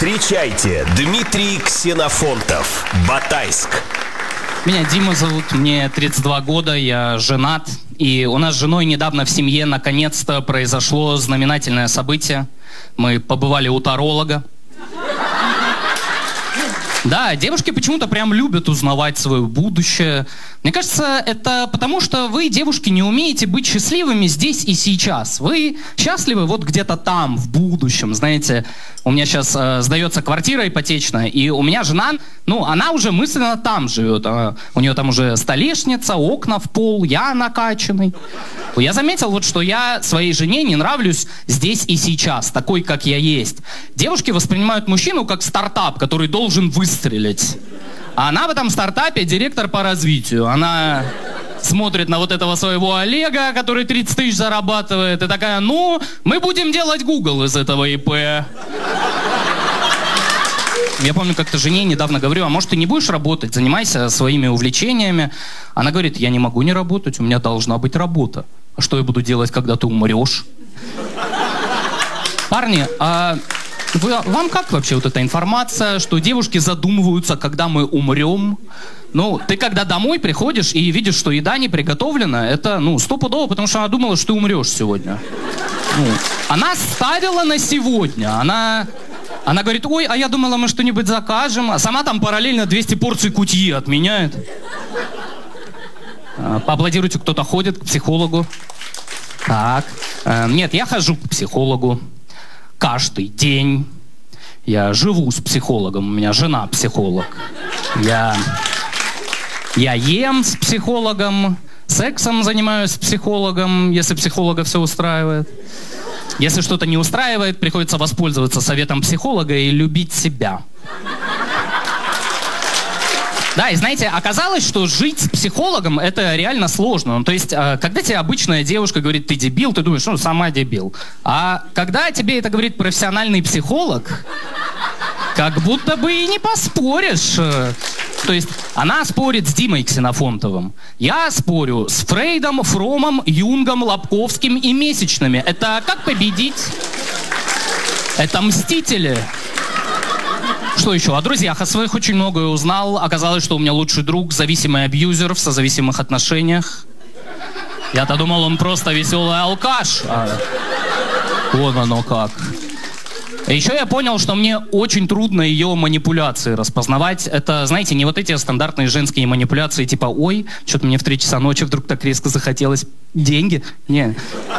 Встречайте, Дмитрий Ксенофонтов, Батайск. Меня Дима зовут, мне 32 года, я женат. И у нас с женой недавно в семье наконец-то произошло знаменательное событие. Мы побывали у таролога. Да, девушки почему-то прям любят узнавать свое будущее. Мне кажется, это потому, что вы, девушки, не умеете быть счастливыми здесь и сейчас. Вы счастливы вот где-то там, в будущем. Знаете, у меня сейчас сдается квартира ипотечная, и у меня жена, она уже мысленно там живет. У нее там уже столешница, окна в пол, я накачанный. Я заметил, вот, что я своей жене не нравлюсь здесь и сейчас, такой, как я есть. Девушки воспринимают мужчину как стартап, который должен выстрелить. А она в этом стартапе директор по развитию. Она смотрит на вот этого своего Олега, который 30 тысяч зарабатывает, и такая, мы будем делать Google из этого ИП. Я помню, как-то жене недавно говорю, а может, ты не будешь работать, занимайся своими увлечениями. Она говорит, я не могу не работать, у меня должна быть работа. А что я буду делать, когда ты умрешь? Парни, вам как вообще вот эта информация, что девушки задумываются, когда мы умрем? Ты когда домой приходишь и видишь, что еда не приготовлена, это, стопудово, потому что она думала, что ты умрешь сегодня. Она ставила на сегодня, она говорит, ой, а я думала, мы что-нибудь закажем, а сама там параллельно 200 порций кутьи отменяет. Поаплодируйте, кто-то ходит к психологу. Так, нет, я хожу к психологу. Каждый день. Я живу с психологом, у меня жена психолог. Я ем с психологом, сексом занимаюсь с психологом, если психолога все устраивает. Если что-то не устраивает, приходится воспользоваться советом психолога и любить себя. Да, и знаете, оказалось, что жить с психологом это реально сложно. То есть, когда тебе обычная девушка говорит, ты дебил, ты думаешь, сама дебил. А когда тебе это говорит профессиональный психолог, как будто бы и не поспоришь. То есть, она спорит с Димой Ксенофонтовым. Я спорю с Фрейдом, Фромом, Юнгом, Лобковским и месячными. Это как победить? Это мстители. Что еще? О друзьях о своих очень многое узнал. Оказалось, что у меня лучший друг, зависимый абьюзер в созависимых отношениях. Я-то думал, он просто веселый алкаш. Вон оно как. Еще я понял, что мне очень трудно ее манипуляции распознавать. Это, знаете, не вот эти стандартные женские манипуляции, типа, ой, что-то мне в 3 часа ночи вдруг так резко захотелось деньги. Не,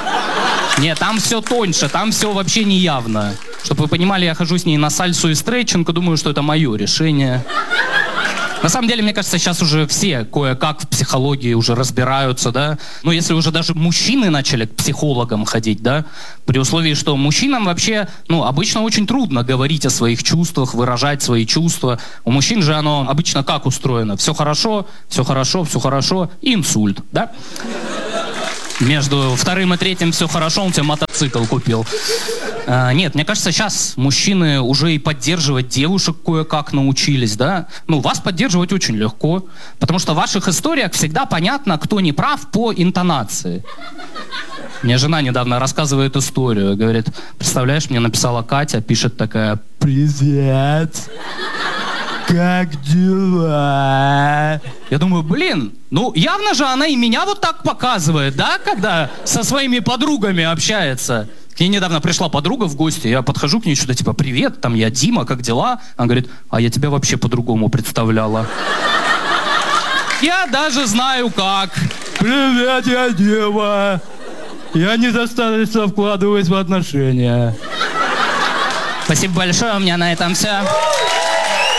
там все тоньше, там все вообще не явно. Чтобы вы понимали, я хожу с ней на сальсу и стретчинг, и думаю, что это мое решение. На самом деле, мне кажется, сейчас уже все кое-как в психологии уже разбираются, да. Если уже даже мужчины начали к психологам ходить, да, при условии, что мужчинам вообще, обычно очень трудно говорить о своих чувствах, выражать свои чувства. У мужчин же оно обычно как устроено? Все хорошо, инсульт, да? Между 2-м и 3-м все хорошо, он тебе мотоцикл купил. Нет, мне кажется, сейчас мужчины уже и поддерживать девушек кое-как научились, да? Вас поддерживать очень легко, потому что в ваших историях всегда понятно, кто не прав по интонации. Мне жена недавно рассказывает историю, говорит, представляешь, мне написала Катя, пишет такая, привет. Как дела? Я думаю, явно же она и меня вот так показывает, да, когда со своими подругами общается. К ней недавно пришла подруга в гости, я подхожу к ней, что-то типа, привет, там я Дима, как дела? Она говорит, а я тебя вообще по-другому представляла. Я даже знаю как. Привет, я Дима. Я недостаточно вкладываюсь в отношения. Спасибо большое, у меня на этом все.